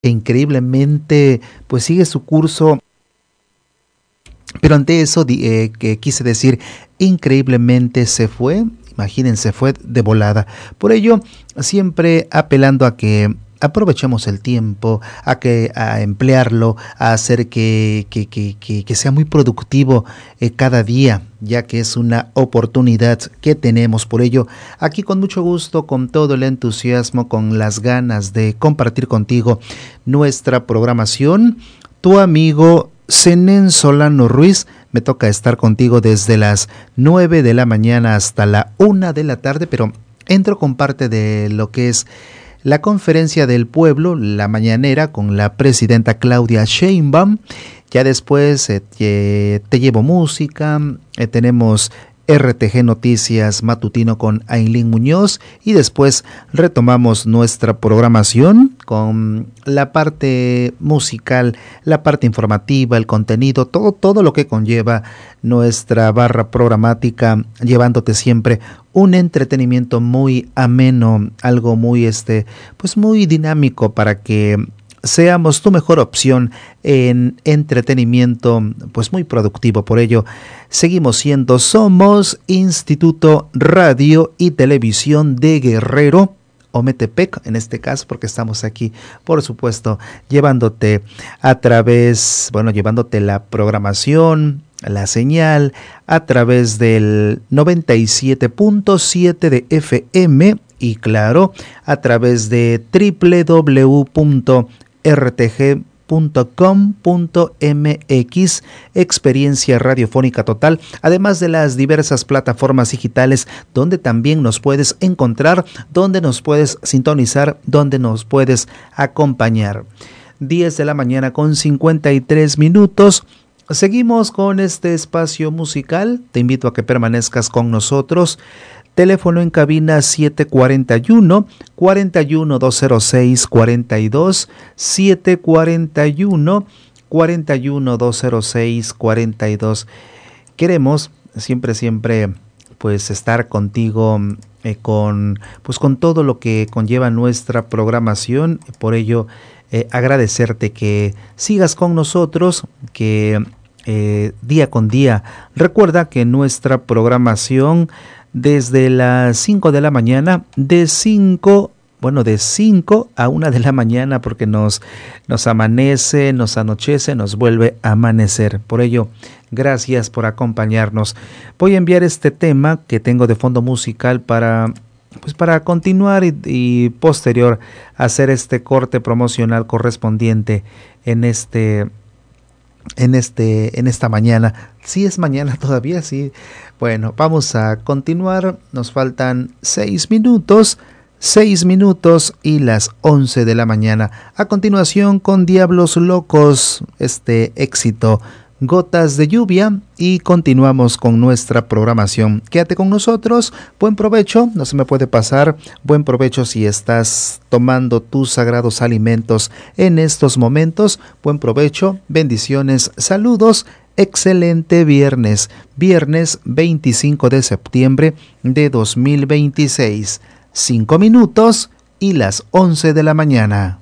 e increíblemente pues sigue su curso, pero ante eso que quise decir, increíblemente se fue, imagínense, fue de volada. Por ello, siempre apelando a que aprovechemos el tiempo, a emplearlo, a hacer que sea muy productivo cada día, ya que es una oportunidad que tenemos. Por ello, aquí con mucho gusto, con todo el entusiasmo, con las ganas de compartir contigo nuestra programación, tu amigo Zenén Solano Ruiz. Me toca estar contigo desde las 9 de la mañana hasta la 1 de la tarde, pero entro con parte de lo que es la conferencia del pueblo, la mañanera, con la presidenta Claudia Sheinbaum. Ya después te llevo música, tenemos RTG Noticias Matutino con Ailín Muñoz y después retomamos nuestra programación con la parte musical, la parte informativa, el contenido, todo lo que conlleva nuestra barra programática, llevándote siempre un entretenimiento muy ameno, algo muy pues muy dinámico para que seamos tu mejor opción en entretenimiento, pues muy productivo. Por ello, somos Instituto Radio y Televisión de Guerrero, Ometepec, en este caso, porque estamos aquí, por supuesto, llevándote llevándote la programación, la señal, a través del 97.7 de FM y claro, a través de www.rtg.com.mx, experiencia radiofónica total, además de las diversas plataformas digitales donde también nos puedes encontrar, donde nos puedes sintonizar, donde nos puedes acompañar. 10 de la mañana con 53 minutos. Seguimos con este espacio musical. Te invito a que permanezcas con nosotros. Teléfono en cabina 741-41206-42, 741-41206-42. Queremos siempre pues estar contigo con todo lo que conlleva nuestra programación. Por ello, agradecerte que sigas con nosotros, que día con día. Recuerda que nuestra programación desde las 5 de la mañana, de 5 a 1 de la mañana, porque nos amanece, nos anochece, nos vuelve a amanecer. Por ello, gracias por acompañarnos. Voy a enviar este tema que tengo de fondo musical para continuar y posterior hacer este corte promocional correspondiente en esta mañana. Sí es mañana todavía, sí. Bueno, vamos a continuar. Nos faltan 6 minutos y las 11 de la mañana. A continuación con Diablos Locos, este éxito, Gotas de Lluvia, y continuamos con nuestra programación. Quédate con nosotros, buen provecho, no se me puede pasar, buen provecho si estás tomando tus sagrados alimentos en estos momentos, buen provecho, bendiciones, saludos, excelente viernes 25 de septiembre de 2026, 5 minutos y las 11 de la mañana.